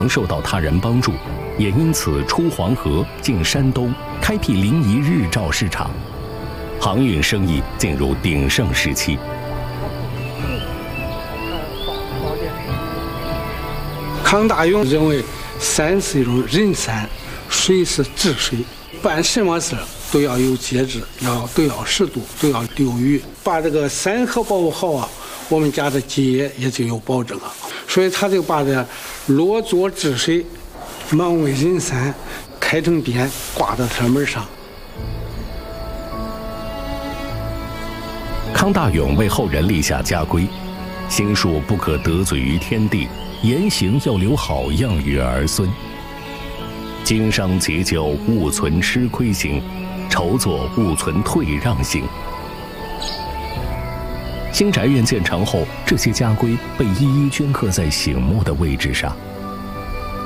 能受到他人帮助，也因此出黄河进山东，开辟临沂日照市场，航运生意进入鼎盛时期。 康大勇认为，山是一种人山，水是治水，办什么事都要有节制，都要适度，都要留余，把这个山河保护好啊，我们家的节也就有保证啊。所以他就把这落座治水，忙为人山开成匾挂到车门上。 康大勇为后人立下家规：行术不可得罪于天地，言行要留好样于儿孙。经商结交勿存吃亏心，筹作勿存退让心。新宅院建成后，这些家规被一一镌刻在醒目的位置上。